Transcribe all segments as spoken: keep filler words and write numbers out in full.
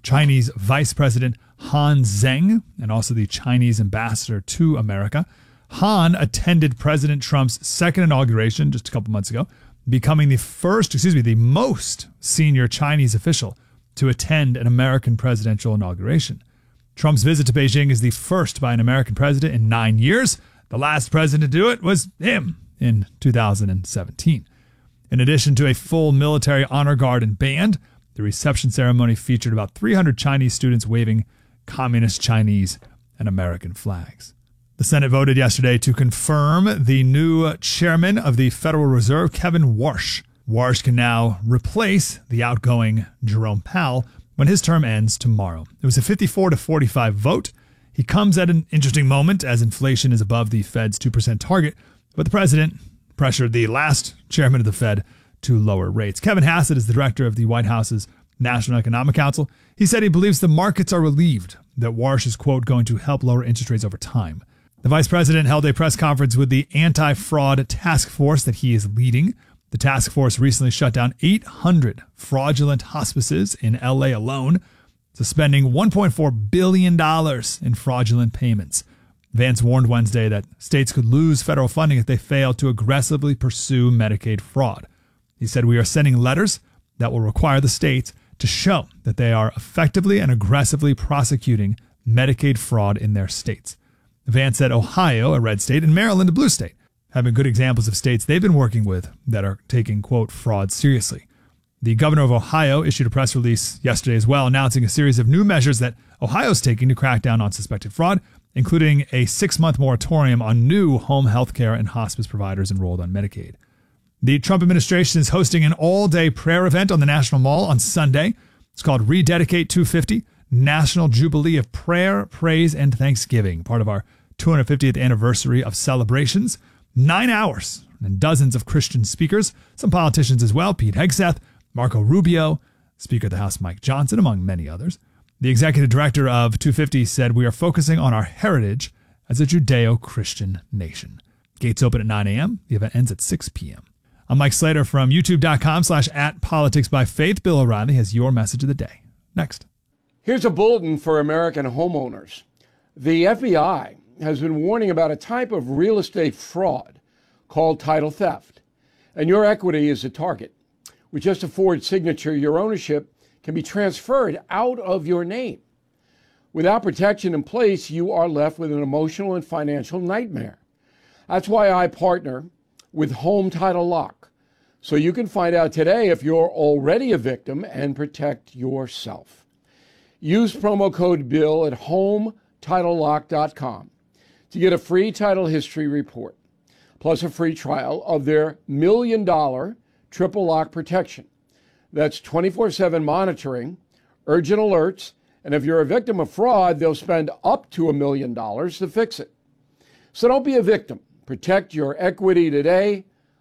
Chinese Vice President Han Zheng, and also the Chinese ambassador to America. Han attended President Trump's second inauguration just a couple months ago, becoming the first, excuse me, the most senior Chinese official to attend an American presidential inauguration. Trump's visit to Beijing is the first by an American president in nine years. The last president to do it was him in two thousand seventeen. In addition to a full military honor guard and band, the reception ceremony featured about three hundred Chinese students waving communist Chinese and American flags. The Senate voted yesterday to confirm the new chairman of the Federal Reserve, Kevin Warsh. Warsh can now replace the outgoing Jerome Powell when his term ends tomorrow. It was a fifty-four to forty-five vote. He comes at an interesting moment as inflation is above the Fed's two percent target, but the president pressured the last chairman of the Fed to lower rates. Kevin Hassett is the director of the White House's National Economic Council. He said he believes the markets are relieved that Warsh is, quote, going to help lower interest rates over time. The vice president held a press conference with the anti-fraud task force that he is leading. The task force recently shut down eight hundred fraudulent hospices in L A alone, suspending one point four billion dollars in fraudulent payments. Vance warned Wednesday that states could lose federal funding if they fail to aggressively pursue Medicaid fraud. He said, "We are sending letters that will require the states to show that they are effectively and aggressively prosecuting Medicaid fraud in their states." Vance said Ohio, a red state, and Maryland, a blue state, have been good examples of states they've been working with that are taking, quote, fraud seriously. The governor of Ohio issued a press release yesterday as well, announcing a series of new measures that Ohio's taking to crack down on suspected fraud, including a six-month moratorium on new home health care and hospice providers enrolled on Medicaid. The Trump administration is hosting an all-day prayer event on the National Mall on Sunday. It's called Rededicate two fifty, National Jubilee of Prayer, Praise, and Thanksgiving, part of our two hundred fiftieth anniversary of celebrations. Nine hours and dozens of Christian speakers, some politicians as well, Pete Hegseth, Marco Rubio, Speaker of the House Mike Johnson, among many others. The executive director of two fifty said, "We are focusing on our heritage as a Judeo-Christian nation." Gates open at nine a.m. The event ends at six p.m. I'm Mike Slater from youtube.com slash at politics by faith. Bill O'Reilly has your message of the day. Next. Here's a bulletin for American homeowners. The F B I has been warning about a type of real estate fraud called title theft. And your equity is a target. With just a Ford signature, your ownership can be transferred out of your name. Without protection in place, you are left with an emotional and financial nightmare. That's why I partner with Home Title Lock, so you can find out today if you're already a victim and protect yourself. Use promo code BILL at home title lock dot com to get a free title history report, plus a free trial of their million dollar triple lock protection. That's twenty-four seven monitoring, urgent alerts, and if you're a victim of fraud, they'll spend up to a million dollars to fix it. So don't be a victim. Protect your equity today.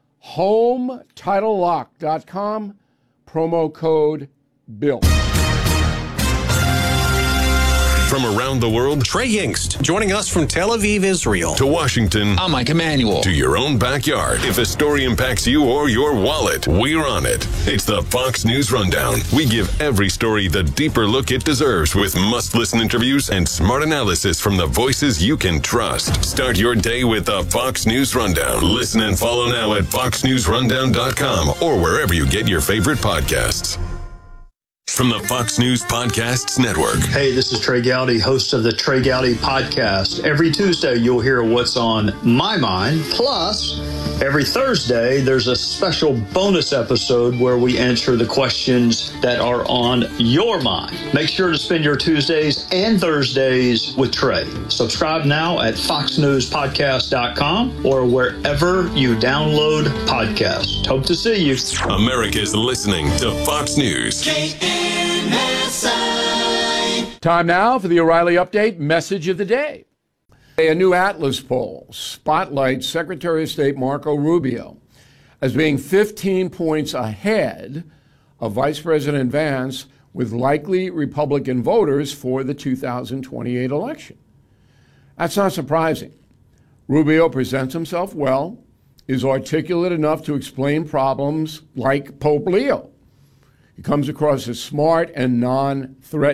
home title lock dot com, promo code BILL. From around the world, Trey Yingst, joining us from Tel Aviv, Israel. To Washington. I'm Mike Emanuel. To your own backyard. If a story impacts you or your wallet, we're on it. It's the Fox News Rundown. We give every story the deeper look it deserves with must-listen interviews and smart analysis from the voices you can trust. Start your day with the Fox News Rundown. Listen and follow now at fox news rundown dot com or wherever you get your favorite podcasts. From the Fox News Podcasts Network. Hey, this is Trey Gowdy, host of the Trey Gowdy Podcast. Every Tuesday, you'll hear what's on my mind. Plus, every Thursday, there's a special bonus episode where we answer the questions that are on your mind. Make sure to spend your Tuesdays and Thursdays with Trey. Subscribe now at fox news podcast dot com or wherever you download podcasts. Hope to see you. America's listening to Fox News. Time now for the O'Reilly Update Message of the Day. A new Atlas poll spotlights Secretary of State Marco Rubio as being fifteen points ahead of Vice President Vance with likely Republican voters for the two thousand twenty-eight election. That's not surprising. Rubio presents himself well, is articulate enough to explain problems like Pope Leo. He comes across as smart and non-threatening.